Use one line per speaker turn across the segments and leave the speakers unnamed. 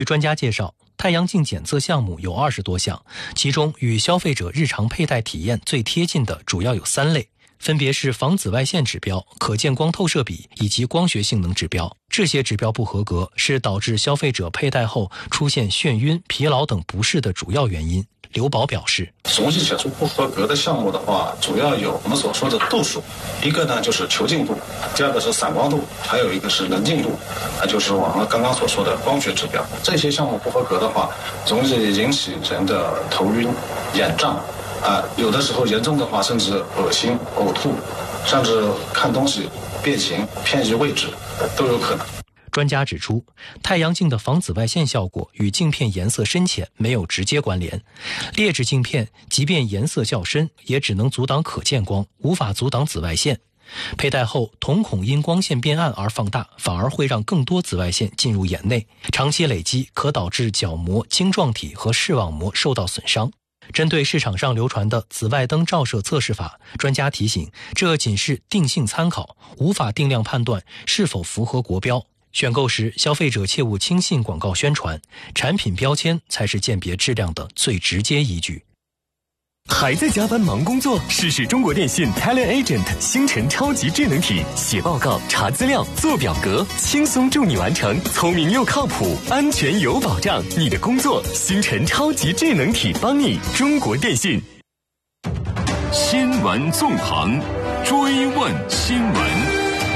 据专家介绍，太阳镜检测项目有20多项，其中与消费者日常佩戴体验最贴近的主要有3类，分别是防紫外线指标、可见光透射比以及光学性能指标。这些指标不合格是导致消费者佩戴后出现眩晕、疲劳等不适的主要原因。刘宝表示，
总体写出不合格的项目的话，主要有我们所说的度数，一个呢就是球径度，第二个是散光度，还有一个是能进度，就是我们刚刚所说的光学指标。这些项目不合格的话，容易引起人的头晕、眼胀，有的时候严重的话，甚至恶心、呕吐，甚至看东西变形、偏移位置都有可能。
专家指出，太阳镜的防紫外线效果与镜片颜色深浅没有直接关联。劣质镜片即便颜色较深，也只能阻挡可见光，无法阻挡紫外线。佩戴后，瞳孔因光线变暗而放大，反而会让更多紫外线进入眼内，长期累积可导致角膜、晶状体和视网膜受到损伤。针对市场上流传的紫外灯照射测试法，专家提醒，这仅是定性参考，无法定量判断是否符合国标。选购时，消费者切勿轻信广告宣传，产品标签才是鉴别质量的最直接依据。
还在加班忙工作？试试中国电信 Talent Agent 星辰超级智能体，写报告、查资料、做表格，轻松助你完成，聪明又靠谱，安全有保障。你的工作，星辰超级智能体帮你。中国电信。
新闻纵横，追问新闻。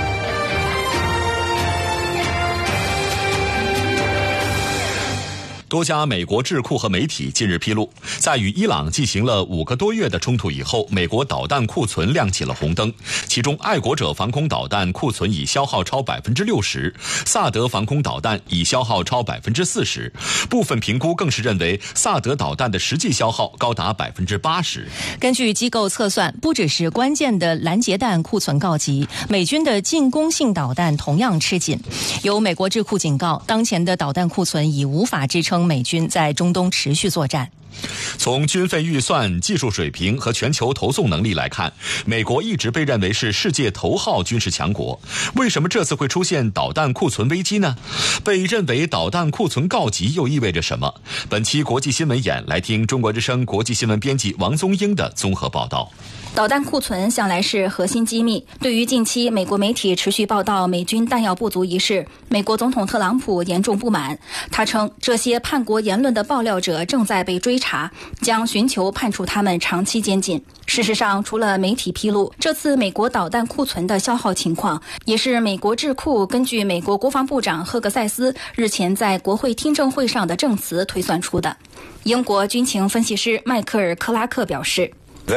多家美国智库和媒体近日披露，在与伊朗进行了5个多月的冲突以后，美国导弹库存亮起了红灯。其中，爱国者防空导弹库存已消耗超 60%， 萨德防空导弹已消耗超 40%， 部分评估更是认为萨德导弹的实际消耗高达 80%。
根据机构测算，不只是关键的拦截弹库存告急，美军的进攻性导弹同样吃紧。有美国智库警告，当前的导弹库存已无法支撑美军在中东持续作战。
从军费预算、技术水平和全球投送能力来看，美国一直被认为是世界头号军事强国。为什么这次会出现导弹库存危机呢？被认为导弹库存告急又意味着什么？本期国际新闻眼来听中国之声国际新闻编辑王宗英的综合报道。
导弹库存向来是核心机密。对于近期美国媒体持续报道美军弹药不足一事，美国总统特朗普严重不满。他称，这些叛国言论的爆料者正在被追查，将寻求判处他们长期监禁。事实上，除了媒体披露，这次美国导弹库存的消耗情况，也是美国智库根据美国国防部长赫格塞斯日前在国会听证会上的证词推算出的。英国军情分析师迈克尔·克拉克表示，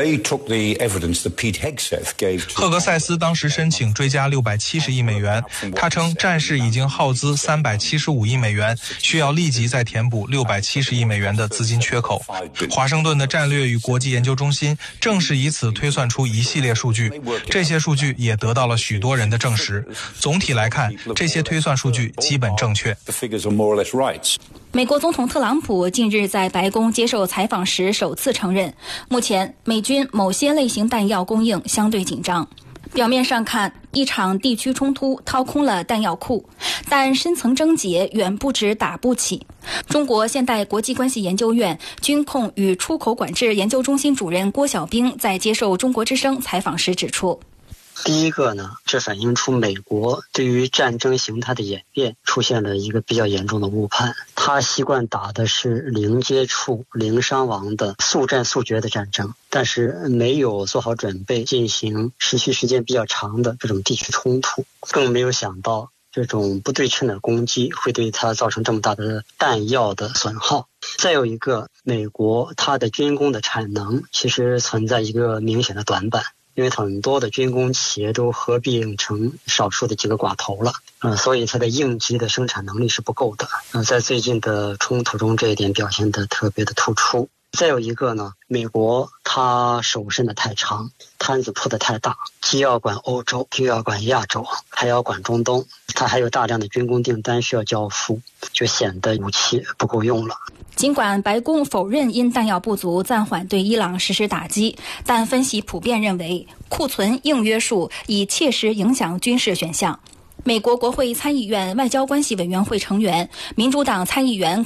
赫格塞斯当时申请追加670亿美元，他称战事已经耗资375亿美元，需要立即再填补670亿美元的资金缺口。华盛顿的战略与国际研究中心正是以此推算出一系列数据，这些数据也得到了许多人的证实。总体来看，这些推算数据基本正确。
美国总统特朗普近日在白宫接受采访时首次承认，目前美军某些类型弹药供应相对紧张。表面上看，一场地区冲突掏空了弹药库，但深层症结远不止打不起。中国现代国际关系研究院军控与出口管制研究中心主任郭晓兵在接受中国之声采访时指出，
第一个呢，这反映出美国对于战争形态的演变出现了一个比较严重的误判。他习惯打的是零接触、零伤亡的速战速决的战争，但是没有做好准备进行持续时间比较长的这种地区冲突，更没有想到这种不对称的攻击会对他造成这么大的弹药的损耗。再有一个，美国它的军工的产能其实存在一个明显的短板，因为很多的军工企业都合并成少数的几个寡头了，所以它的应急的生产能力是不够的。在最近的冲突中，这一点表现得特别的突出。再有一个呢，美国它手伸得太长，摊子铺得太大，既要管欧洲，又要管亚洲，还要管中东，它还有大量的军工订单需要交付，就显得武器不够用了。
尽管白宫否认因弹药不足暂缓对伊朗实施打击，但分析普遍认为库存硬约束已切实影响军事选项。美国国会参议院外交关系委员会成员、民主党参议员